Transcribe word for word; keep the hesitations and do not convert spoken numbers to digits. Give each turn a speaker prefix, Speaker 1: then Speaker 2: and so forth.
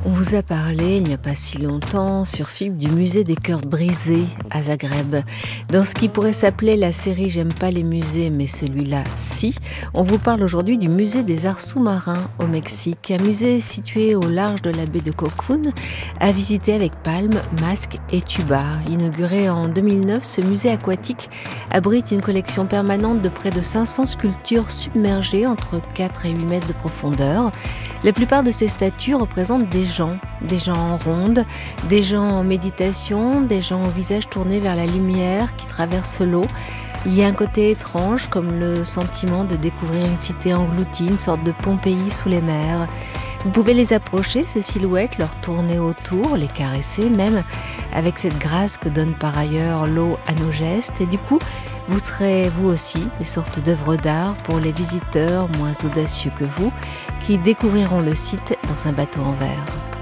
Speaker 1: On vous a parlé, il n'y a pas si longtemps, sur film du musée des cœurs brisés à Zagreb. Dans ce qui pourrait s'appeler la série J'aime pas les musées, mais celui-là, si, on vous parle aujourd'hui du musée des arts sous-marins au Mexique, un musée situé au large de la baie de Cancún, à visiter avec palmes, masques et tuba. Inauguré en deux mille neuf, ce musée aquatique abrite une collection permanente de près de cinq cents sculptures submergées entre quatre et huit mètres de profondeur. La plupart de ces statues représentent des gens, des gens en ronde, des gens en méditation, des gens au visage tourné vers la lumière qui traverse l'eau. Il y a un côté étrange, comme le sentiment de découvrir une cité engloutie, une sorte de Pompéi sous les mers. Vous pouvez les approcher, ces silhouettes, leur tourner autour, les caresser, même avec cette grâce que donne par ailleurs l'eau à nos gestes. Et du coup, vous serez, vous aussi, des sortes d'œuvres d'art pour les visiteurs moins audacieux que vous, qui découvriront le site dans un bateau en verre.